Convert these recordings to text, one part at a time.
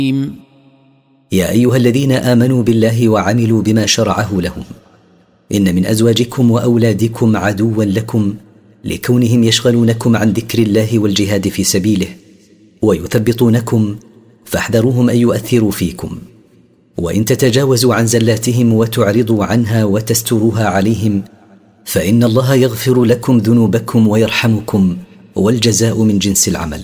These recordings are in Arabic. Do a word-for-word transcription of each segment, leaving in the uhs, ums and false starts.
يا أيها الذين آمنوا بالله وعملوا بما شرعه لهم، إن من أزواجكم وأولادكم عدوا لكم لكونهم يشغلونكم عن ذكر الله والجهاد في سبيله ويثبطونكم، فاحذروهم أن يؤثروا فيكم. وإن تتجاوزوا عن زلاتهم وتعرضوا عنها وتستروها عليهم فإن الله يغفر لكم ذنوبكم ويرحمكم، والجزاء من جنس العمل.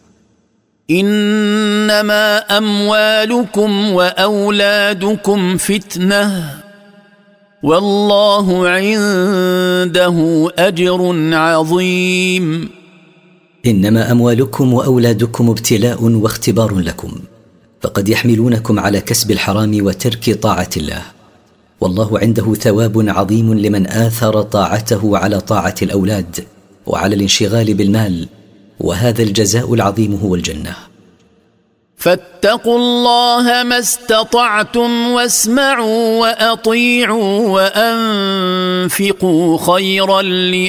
إنما أموالكم وأولادكم فتنة والله عنده أجر عظيم. إنما أموالكم وأولادكم ابتلاء واختبار لكم، فقد يحملونكم على كسب الحرام وترك طاعة الله، والله عنده ثواب عظيم لمن آثر طاعته على طاعة الأولاد وعلى الانشغال بالمال، وهذا الجزاء العظيم هو الجنة. فاتقوا الله ما استطعتم واسمعوا وأطيعوا وأنفقوا خيرا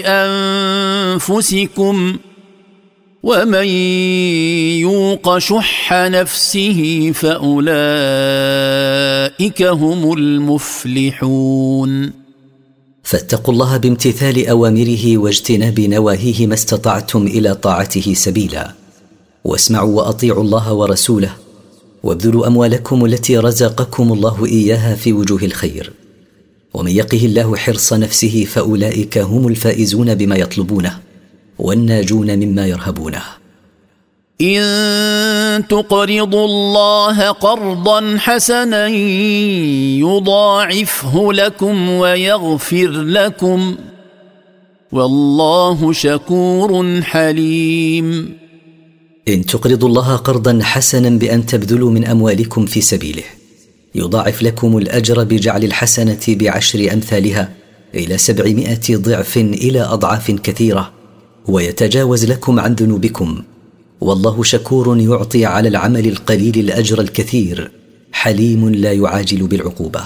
لأنفسكم ومن يوق شح نفسه فأولئك هم المفلحون. فاتقوا الله بامتثال أوامره واجتناب نواهيه ما استطعتم إلى طاعته سبيلا، واسمعوا وأطيعوا الله ورسوله، وابذلوا أموالكم التي رزقكم الله إياها في وجوه الخير، ومن يقه الله حرص نفسه فأولئك هم الفائزون بما يطلبونه والناجون مما يرهبونه. إن تقرضوا الله قرضا حسنا يضاعفه لكم ويغفر لكم والله شكور حليم. إن تقرضوا الله قرضا حسنا بأن تبذلوا من أموالكم في سبيله يضاعف لكم الأجر بجعل الحسنة بعشر أمثالها إلى سبعمائة ضعف إلى أضعاف كثيرة، ويتجاوز لكم عن ذنوبكم، والله شكور يعطي على العمل القليل الأجر الكثير، حليم لا يعاجل بالعقوبة.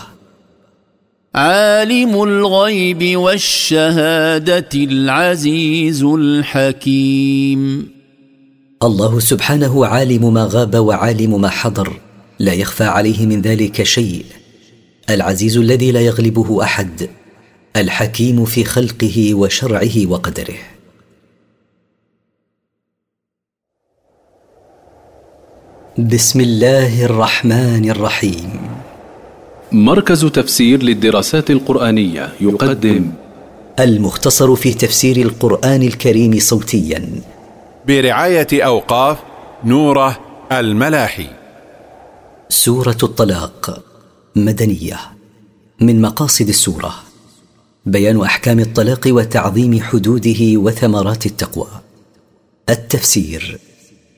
عالم الغيب والشهادة العزيز الحكيم. الله سبحانه عالم ما غاب وعالم ما حضر، لا يخفى عليه من ذلك شيء، العزيز الذي لا يغلبه أحد، الحكيم في خلقه وشرعه وقدره. بسم الله الرحمن الرحيم. مركز تفسير للدراسات القرآنية يقدم المختصر في تفسير القرآن الكريم صوتيا برعاية أوقاف نوره الملاحي. سورة الطلاق مدنية. من مقاصد السورة بيان أحكام الطلاق وتعظيم حدوده وثمرات التقوى. التفسير: